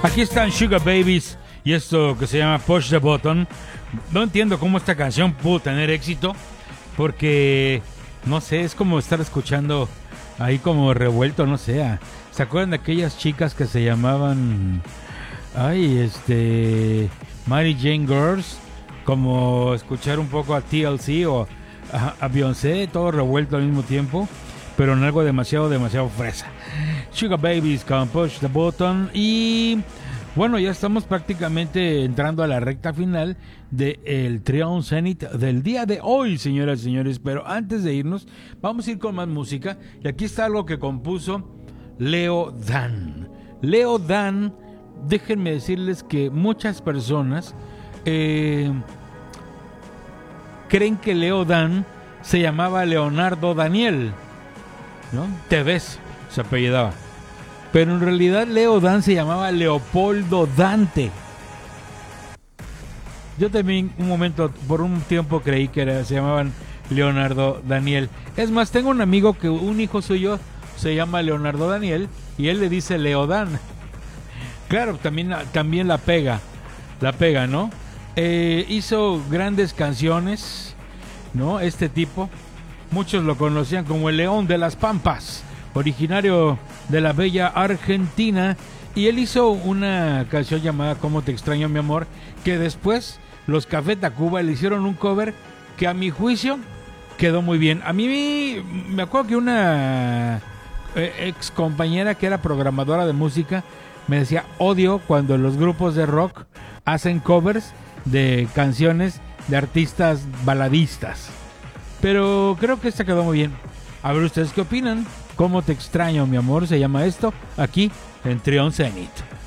Aquí están Sugar Babies y esto que se llama Push the Button. No entiendo cómo esta canción pudo tener éxito, porque, no sé, es como estar escuchando ahí como revuelto, no sé. ¿Se acuerdan de aquellas chicas que se llamaban, Mary Jane Girls? Como escuchar un poco a TLC o a Beyoncé, todo revuelto al mismo tiempo, pero en algo demasiado fresa. Sugar Babies con Push the Button. Y bueno, ya estamos prácticamente entrando a la recta final del Triumph Zenith del día de hoy, señoras y señores. Pero antes de irnos, vamos a ir con más música. Y aquí está algo que compuso Leo Dan. Leo Dan, déjenme decirles que muchas personas creen que Leo Dan se llamaba Leonardo Daniel, ¿no? Tevez se apellidaba. Pero en realidad Leo Dan se llamaba Leopoldo Dante. Yo también por un tiempo creí que se llamaban Leonardo Daniel. Es más, tengo un amigo que un hijo suyo se llama Leonardo Daniel y él le dice Leo Dan. Claro, también la pega, ¿no? Hizo grandes canciones, ¿no? Este tipo, muchos lo conocían como el León de las Pampas, originario de la bella Argentina, y él hizo una canción llamada Cómo te extraño mi amor, que después los Café Tacuba le hicieron un cover que a mi juicio quedó muy bien. A mí me acuerdo que una ex compañera que era programadora de música me decía, odio cuando los grupos de rock hacen covers de canciones de artistas baladistas, pero creo que esta quedó muy bien. A ver ustedes qué opinan. Cómo te extraño mi amor se llama esto, aquí en Triumph Zenith.